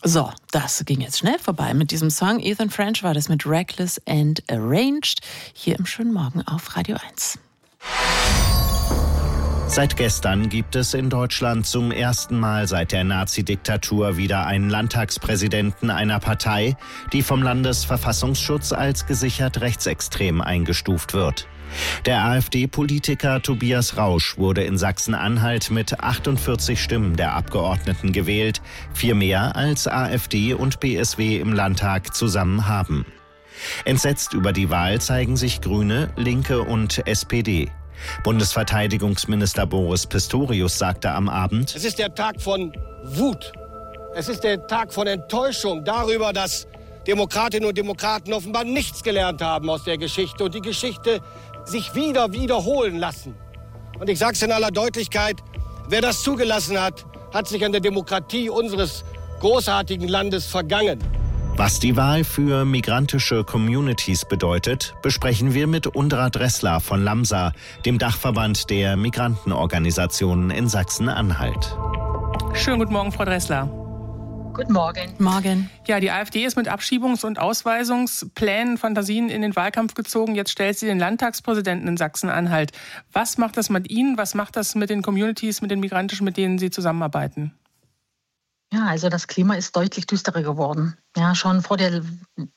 So, das ging jetzt schnell vorbei mit diesem Song. Ethan French war das mit Reckless and Arranged hier im Schönen Morgen auf Radio 1. Seit gestern gibt es in Deutschland zum ersten Mal seit der Nazi-Diktatur wieder einen Landtagspräsidenten einer Partei, die vom Landesverfassungsschutz als gesichert rechtsextrem eingestuft wird. Der AfD-Politiker Tobias Rausch wurde in Sachsen-Anhalt mit 48 Stimmen der Abgeordneten gewählt, 4 mehr als AfD und BSW im Landtag zusammen haben. Entsetzt über die Wahl zeigen sich Grüne, Linke und SPD. Bundesverteidigungsminister Boris Pistorius sagte am Abend: Es ist der Tag von Wut. Es ist der Tag von Enttäuschung darüber, dass Demokratinnen und Demokraten offenbar nichts gelernt haben aus der Geschichte und die Geschichte sich wiederholen lassen. Und ich sage es in aller Deutlichkeit, wer das zugelassen hat, hat sich an der Demokratie unseres großartigen Landes vergangen. Was die Wahl für migrantische Communities bedeutet, besprechen wir mit Undra Dressler von LAMSA, dem Dachverband der Migrantenorganisationen in Sachsen-Anhalt. Schönen guten Morgen, Frau Dressler. Guten Morgen. Morgen. Ja, die AfD ist mit Abschiebungs- und Ausweisungsplänen, Fantasien in den Wahlkampf gezogen. Jetzt stellt sie den Landtagspräsidenten in Sachsen-Anhalt. Was macht das mit Ihnen? Was macht das mit den Communities, mit den migrantischen, mit denen Sie zusammenarbeiten? Ja, also das Klima ist deutlich düsterer geworden. Ja, schon vor der